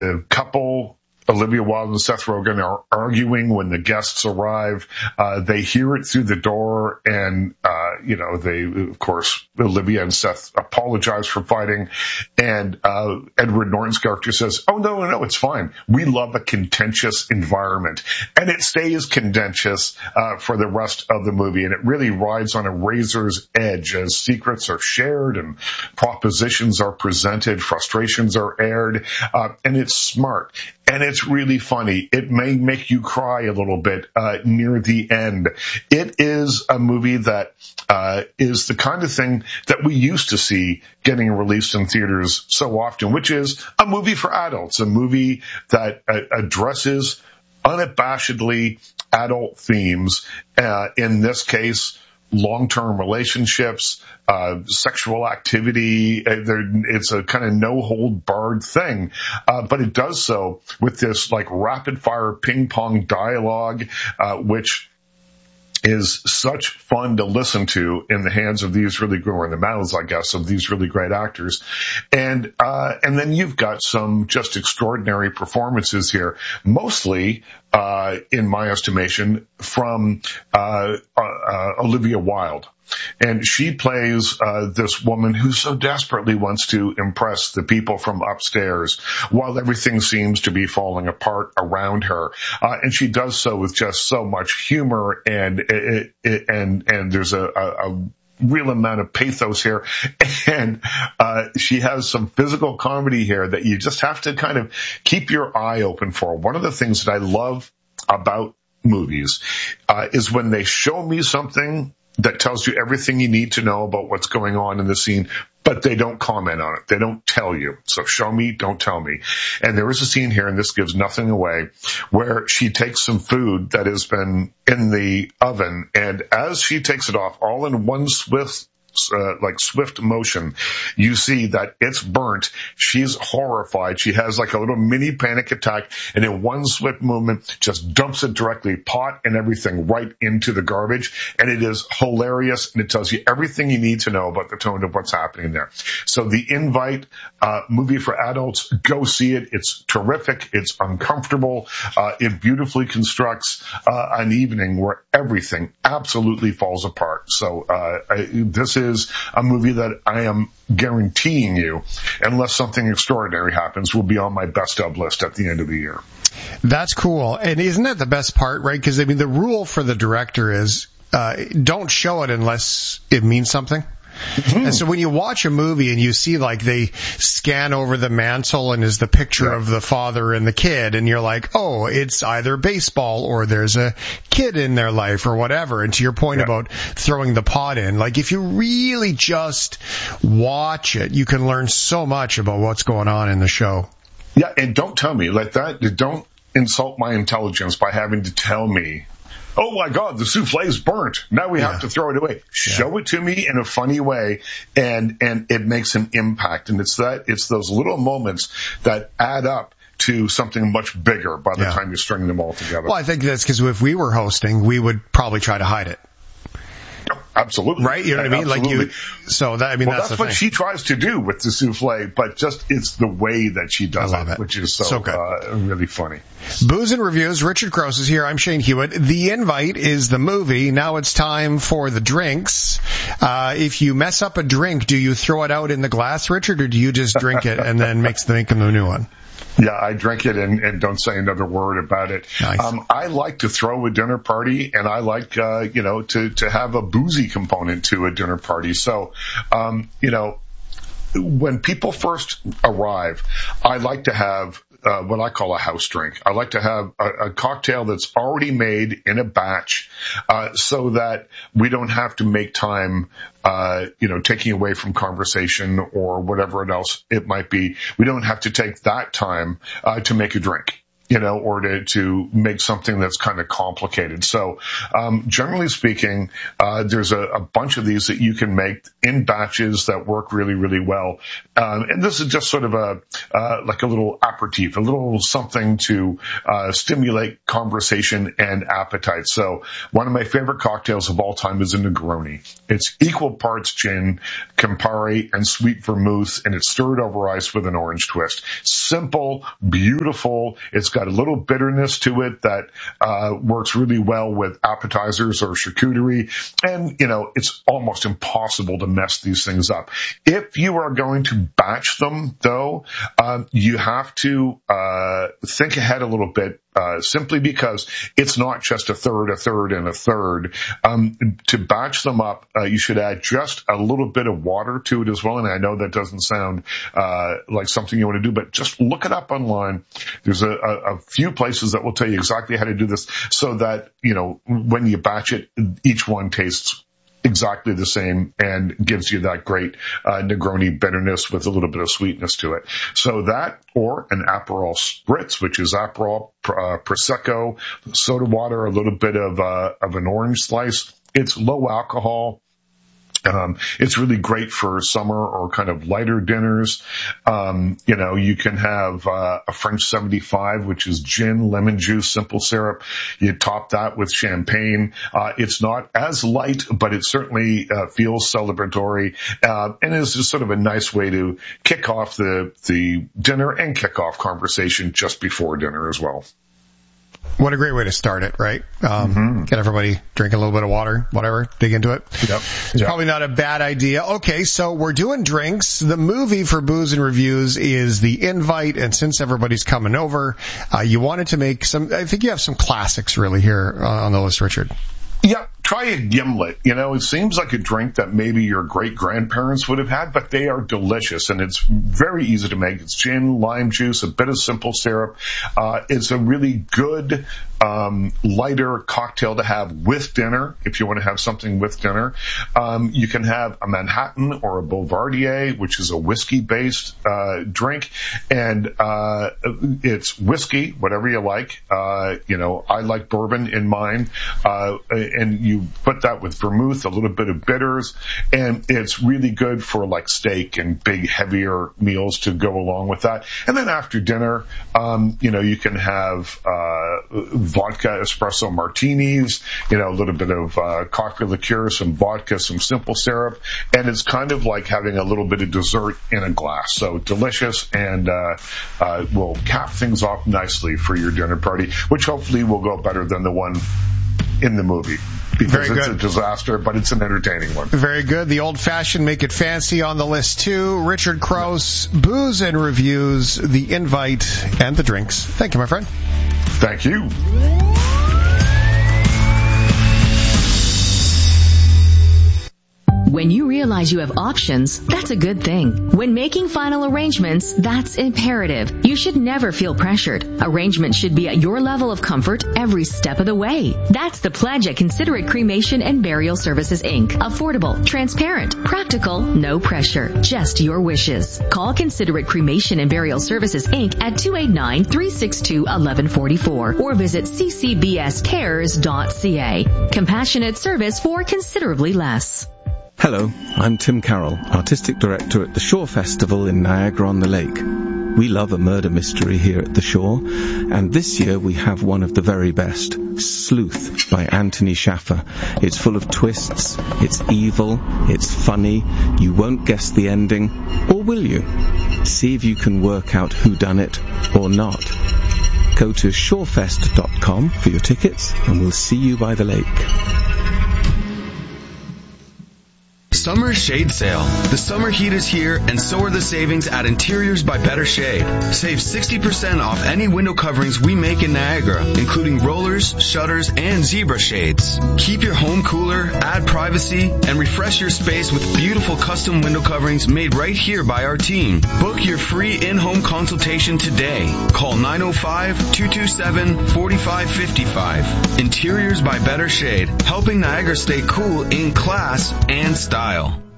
the couple, Olivia Wilde and Seth Rogen, are arguing when the guests arrive. They hear it through the door, and they, of course, Olivia and Seth apologize for fighting, and Edward Norton's character says, "Oh, no, it's fine. We love a contentious environment," and it stays contentious for the rest of the movie, and it really rides on a razor's edge as secrets are shared and propositions are presented, frustrations are aired, and it's smart. And it's really funny. It may make you cry a little bit near the end. It is a movie that is the kind of thing that we used to see getting released in theaters so often, which is a movie for adults, a movie that addresses unabashedly adult themes. In this case, long-term relationships, sexual activity. It's a kind of no-hold-barred thing, but it does so with this like rapid-fire ping-pong dialogue, which is such fun to listen to in the hands of these really good, or in the mouths, I guess, of these really great actors. And then you've got some just extraordinary performances here, mostly, in my estimation, from, Olivia Wilde. And she plays this woman who so desperately wants to impress the people from upstairs while everything seems to be falling apart around her. And she does so with just so much humor, and there's a real amount of pathos here. And she has some physical comedy here that you just have to kind of keep your eye open for. One of the things that I love about movies is when they show me something that tells you everything you need to know about what's going on in the scene, but they don't comment on it. They don't tell you. So show me, don't tell me. And there is a scene here, and this gives nothing away, where she takes some food that has been in the oven, and as she takes it off, all in one swift motion, you see that it's burnt. She's horrified. She has like a little mini panic attack, and in one swift movement just dumps it directly, pot and everything, right into the garbage. And it is hilarious, and it tells you everything you need to know about the tone of what's happening there. So The Invite, movie for adults, go see it. It's terrific. It's uncomfortable. It beautifully constructs an evening where everything absolutely falls apart. So this is a movie that I am guaranteeing you, unless something extraordinary happens, will be on my best of list at the end of the year. That's cool. And isn't that the best part, right? Because, I mean, the rule for the director is don't show it unless it means something. Mm-hmm. And so when you watch a movie and you see, like, they scan over the mantle and is the picture of the father and the kid, and you're like, oh, it's either baseball or there's a kid in their life or whatever. And to your point about throwing the pot in, like, if you really just watch it, you can learn so much about what's going on in the show. Yeah, and don't tell me like that. Don't insult my intelligence by having to tell me, oh my God, the souffle's burnt. Now we have to throw it away. Show it to me in a funny way, and it makes an impact. And it's those little moments that add up to something much bigger by the time you string them all together. Well, I think that's because if we were hosting, we would probably try to hide it. Absolutely. Right? You know what I mean? Absolutely. That's what she tries to do with the souffle, but just it's the way that she does it, which is so really funny. Booze and Reviews. Richard Gross is here. I'm Shane Hewitt. The Invite is the movie. Now it's time for the drinks. If you mess up a drink, do you throw it out in the glass, Richard, or do you just drink it and then make a new one? Yeah, I drink it and don't say another word about it. Nice. I like to throw a dinner party, and I like, to have a boozy component to a dinner party. So, when people first arrive, I like to have what I call a house drink. I like to have a cocktail that's already made in a batch, so that we don't have to make time, taking away from conversation or whatever else it might be. We don't have to take that time to make a drink. or to make something that's kind of complicated. So, generally speaking, there's a bunch of these that you can make in batches that work really, really well. And this is just sort of like a little aperitif, a little something to stimulate conversation and appetite. So one of my favorite cocktails of all time is a Negroni. It's equal parts gin, Campari, and sweet vermouth, and it's stirred over ice with an orange twist. Simple, beautiful. It's got a little bitterness to it that works really well with appetizers or charcuterie. And, it's almost impossible to mess these things up. If you are going to batch them, though, you have to think ahead a little bit, simply because it's not just a third, and a third. To batch them up, you should add just a little bit of water to it as well. And I know that doesn't sound like something you want to do, but just look it up online. There's a few places that will tell you exactly how to do this so that, when you batch it, each one tastes exactly the same and gives you that great Negroni bitterness with a little bit of sweetness to it. So that, or an Aperol Spritz, which is Aperol, Prosecco, soda water, a little bit of an orange slice. It's low alcohol. It's really great for summer or kind of lighter dinners. You can have a French 75, which is gin, lemon juice, simple syrup. You top that with champagne. It's not as light, but it certainly feels celebratory, and is just sort of a nice way to kick off the dinner and kick off conversation just before dinner as well. What a great way to start it, right? Get everybody drinking a little bit of water, whatever, dig into it. Yep. It's probably not a bad idea. Okay, so we're doing drinks. The movie for Booze and Reviews is The Invite, and since everybody's coming over, you wanted to make I think you have some classics really here on the list, Richard. Yeah, try a gimlet. It seems like a drink that maybe your great-grandparents would have had, but they are delicious, and it's very easy to make. It's gin, lime juice, a bit of simple syrup. It's a really good, lighter cocktail to have with dinner, if you want to have something with dinner. You can have a Manhattan or a Boulevardier, which is a whiskey-based drink, and it's whiskey, whatever you like. I like bourbon in mine, and you put that with vermouth, a little bit of bitters, and it's really good for like steak and big, heavier meals to go along with that. And then after dinner, you can have vodka espresso martinis, a little bit of coffee liqueur, some vodka, some simple syrup, and it's kind of like having a little bit of dessert in a glass. So delicious, and will cap things off nicely for your dinner party, which hopefully will go better than the one in the movie, because it's a disaster, but it's an entertaining one. Very good. The old-fashioned Make It Fancy on the list, too. Richard Crouse, Booze and Reviews, The Invite, and the drinks. Thank you, my friend. Thank you. When you realize you have options, that's a good thing. When making final arrangements, that's imperative. You should never feel pressured. Arrangements should be at your level of comfort every step of the way. That's the pledge at Considerate Cremation and Burial Services, Inc. Affordable, transparent, practical, no pressure, just your wishes. Call Considerate Cremation and Burial Services, Inc. at 289-362-1144 or visit ccbscares.ca. Compassionate service for considerably less. Hello, I'm Tim Carroll, Artistic Director at the Shore Festival in Niagara-on-the-Lake. We love a murder mystery here at the Shore, and this year we have one of the very best, Sleuth by Anthony Shaffer. It's full of twists, it's evil, it's funny, you won't guess the ending, or will you? See if you can work out who done it or not. Go to shorefest.com for your tickets, and we'll see you by the lake. Summer Shade Sale. The summer heat is here, and so are the savings at Interiors by Better Shade. Save 60% off any window coverings we make in Niagara, including rollers, shutters, and zebra shades. Keep your home cooler, add privacy, and refresh your space with beautiful custom window coverings made right here by our team. Book your free in-home consultation today. Call 905-227-4555. Interiors by Better Shade, helping Niagara stay cool in class and style.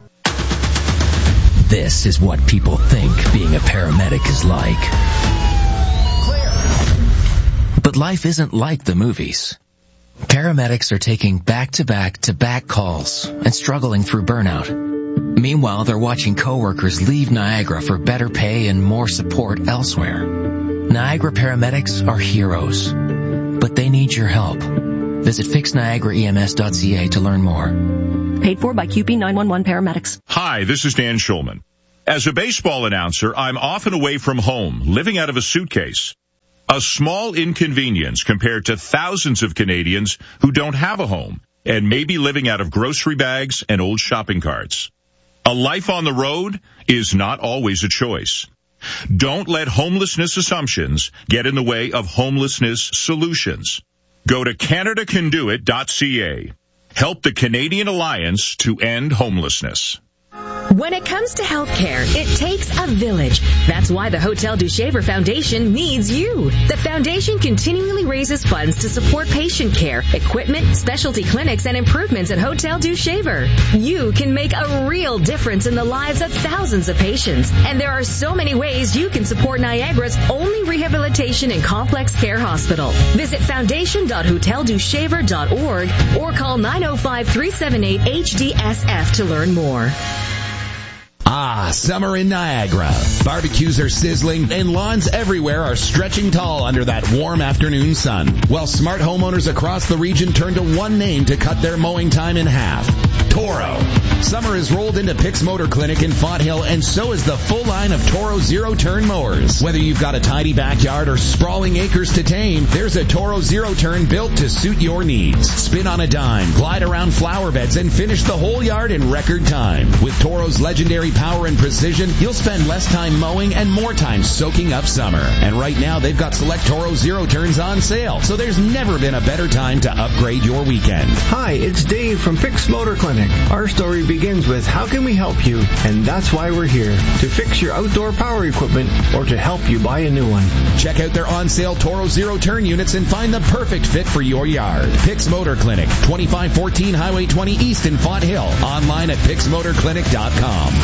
This is what people think being a paramedic is like. But life isn't like the movies. Paramedics are taking back-to-back-to-back calls and struggling through burnout. Meanwhile, they're watching coworkers leave Niagara for better pay and more support elsewhere. Niagara paramedics are heroes, but they need your help. Visit fixniagaraems.ca to learn more. Paid for by QP 911 paramedics. Hi, this is Dan Schulman. As a baseball announcer, I'm often away from home, living out of a suitcase. A small inconvenience compared to thousands of Canadians who don't have a home and may be living out of grocery bags and old shopping carts. A life on the road is not always a choice. Don't let homelessness assumptions get in the way of homelessness solutions. Go to CanadaCanDoIt.ca. Help the Canadian Alliance to end homelessness. When it comes to healthcare, it takes a village. That's why the Hotel du Shaver Foundation needs you. The foundation continually raises funds to support patient care, equipment, specialty clinics, and improvements at Hotel du Shaver. You can make a real difference in the lives of thousands of patients. And there are so many ways you can support Niagara's only rehabilitation and complex care hospital. Visit foundation.hoteldushaver.org or call 905-378-HDSF to learn more. Ah, summer in Niagara. Barbecues are sizzling and lawns everywhere are stretching tall under that warm afternoon sun. Well, smart homeowners across the region turn to one name to cut their mowing time in half. Toro. Summer has rolled into Pick's Motor Clinic in Font Hill, and so is the full line of Toro zero-turn mowers. Whether you've got a tidy backyard or sprawling acres to tame, there's a Toro zero-turn built to suit your needs. Spin on a dime, glide around flower beds, and finish the whole yard in record time. With Toro's legendary power and precision, you'll spend less time mowing and more time soaking up summer. And right now, they've got select Toro zero-turns on sale, so there's never been a better time to upgrade your weekend. Hi, it's Dave from Pick's Motor Clinic. Our story begins with how can we help you, and that's why we're here, to fix your outdoor power equipment or to help you buy a new one. Check out their on-sale Toro zero-turn units and find the perfect fit for your yard. Pick's Motor Clinic, 2514 Highway 20 East in Font Hill. Online at picksmotorclinic.com.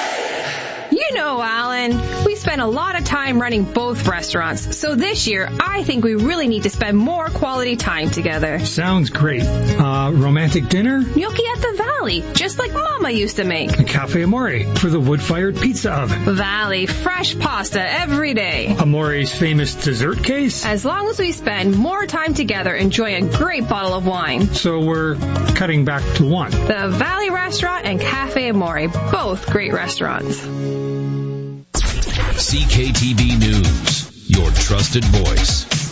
You know, Alan, we spend a lot of time running both restaurants, so this year I think we really need to spend more quality time together. Sounds great. Romantic dinner? Gnocchi at the Valley, just like Mama used to make. A Cafe Amore for the wood-fired pizza oven. Valley, fresh pasta every day. Amore's famous dessert case? As long as we spend more time together enjoying a great bottle of wine. So we're cutting back to one. The Valley Restaurant and Cafe Amore, both great restaurants. CKTB News, your trusted voice.